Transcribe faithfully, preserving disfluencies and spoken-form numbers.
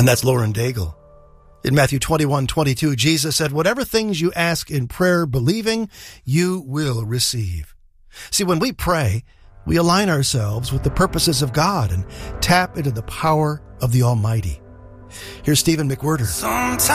And that's Lauren Daigle. In Matthew twenty-one twenty-two, Jesus said, whatever things you ask in prayer, believing, you will receive. See, when we pray, we align ourselves with the purposes of God and tap into the power of the Almighty. Here's Stephen McWhirter. Sometimes